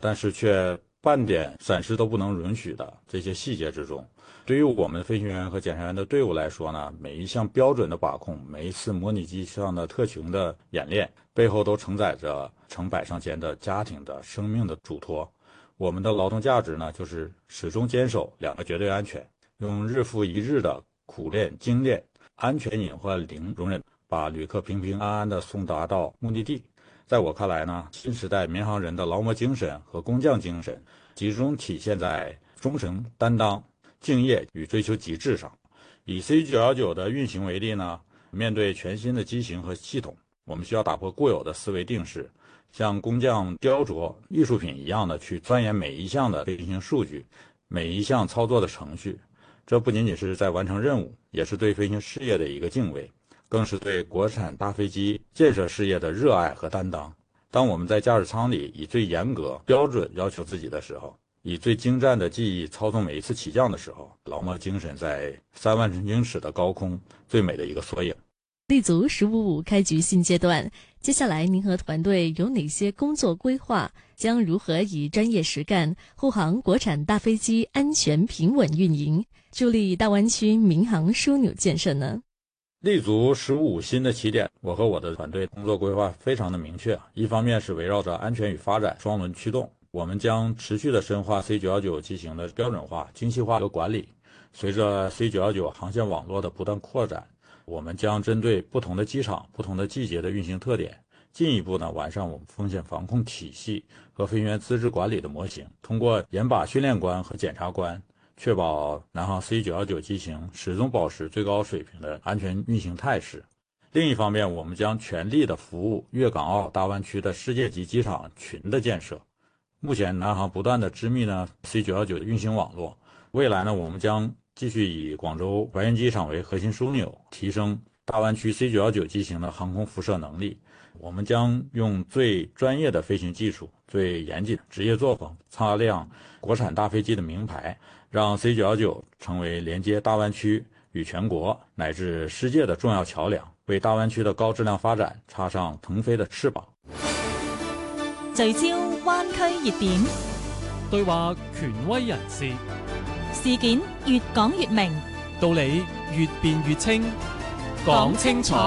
但是却半点闪失都不能允许的这些细节之中。对于我们飞行员和检查员的队伍来说呢，每一项标准的把控，每一次模拟机上的特勤的演练，背后都承载着成百上千的家庭的生命的嘱托。我们的劳动价值呢，就是始终坚守两个绝对安全，用日复一日的苦练精炼，安全隐患零容忍，把旅客平平安安地送达到目的地。在我看来呢，新时代民航人的劳模精神和工匠精神集中体现在忠诚、担当、敬业与追求极致上。以 C919 的运行为例呢，面对全新的机型和系统，我们需要打破固有的思维定式，像工匠雕琢艺术品一样的去钻研每一项的飞行数据，每一项操作的程序。这不仅仅是在完成任务，也是对飞行事业的一个敬畏，更是对国产大飞机建设事业的热爱和担当。当我们在驾驶舱里以最严格标准要求自己的时候，以最精湛的技艺操纵每一次起降的时候，劳模精神在3万英尺的高空最美的一个缩影。 立足1555开局新阶段，接下来您和团队有哪些工作规划？将如何以专业实干护航国产大飞机安全平稳运营，助力大湾区民航枢纽建设呢？ 立足1555新的起点，我和我的团队工作规划非常的明确。一方面是围绕着安全与发展双轮驱动，我们将持续的深化 C919 机型的标准化、精细化和管理。随着 C919 航线网络的不断扩展，我们将针对不同的机场、不同的季节的运行特点，进一步完善我们风险防控体系和飞行员资质管理的模型，通过严把训练官和检察官，确保南航 C919 机型始终保持最高水平的安全运行态势。另一方面，我们将全力的服务粤港澳大湾区的世界级机场群的建设。目前南航不断的织密C919 的运行网络，未来我们将继续以广州白云机场为核心枢纽，提升大湾区 C919 机型的航空辐射能力。我们将用最专业的飞行技术、最严谨的职业作风，擦亮国产大飞机的名牌，让 C919 成为连接大湾区与全國乃至世界的重要橋梁，為大灣區的高質量發展插上騰飛的翅膀。 聚焦灣區熱點， 對話權威人士， 事件越講越明， 道理越辯越清，講清楚。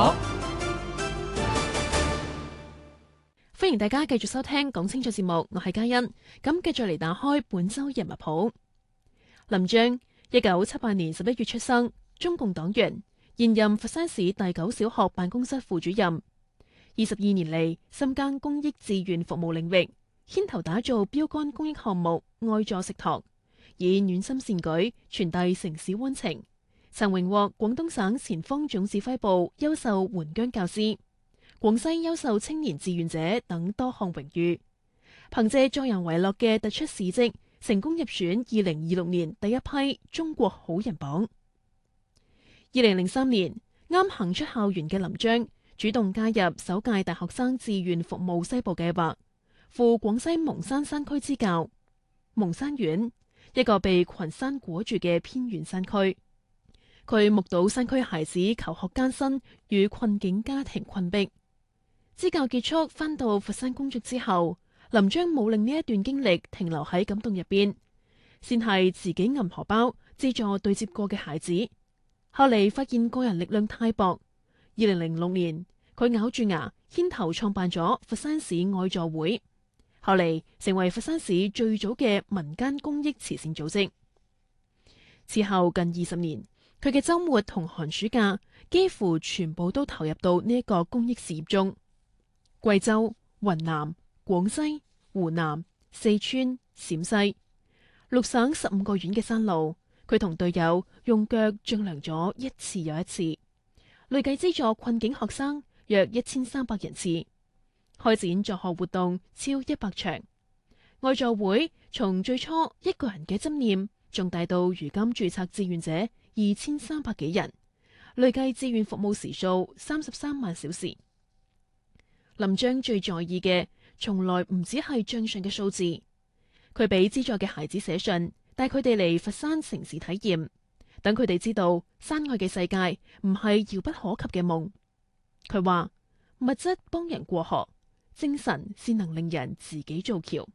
歡迎大家繼續收聽講清楚節目，我係嘉欣。咁繼續嚟打開本周人物譜。林章，1978年11月出生，中共黨員，現任佛山市第9小學辦公室副主任。22年嚟，深耕公益志願服務領域，牽頭打造標杆公益項目愛助食堂，以暖心善舉傳遞城市溫情。曾榮獲廣東省前鋒總指揮部優秀援疆教師、廣西優秀青年志願者等多項榮譽，憑借助人為樂嘅突出事蹟，成功入選2026年第一批中國好人榜。2003年，啱行出校園嘅林章主動加入首屆大學生志願服務西部計劃，赴廣西蒙山山區支教。蒙山縣，一個被群山裹住嘅偏遠山區，佢目睹山區孩子求學艱辛與困境家庭困迫。支教結束，返到佛山工作之後，林章冇令呢一段經歷停留喺感動入邊，先係自己銀荷包資助對接過嘅孩子。後嚟發現個人力量太薄，2006年佢咬住牙牽頭創辦咗佛山市愛助會，後嚟成為佛山市最早嘅民間公益慈善組織。此後近20年，佢嘅週末同寒暑假幾乎全部都投入到呢一個公益事業中。貴州、雲南、廣西、湖南、四川、陝西6省15個縣嘅山路，佢同隊友用腳丈量咗一次又一次，累計資助困境學生約1300人次，開展助學活動超100場。愛助會從最初一個人嘅執念，仲大到如今註冊志願者2300幾人，累計志願服務時數33萬小時。林章最在意嘅，從來唔只係賬上嘅數字。佢俾資助嘅孩子寫信，帶佢哋嚟佛山城市體驗，等佢哋知道山外嘅世界唔係遙不可及嘅夢。佢話物質幫人過河，精神先能令人自己造橋。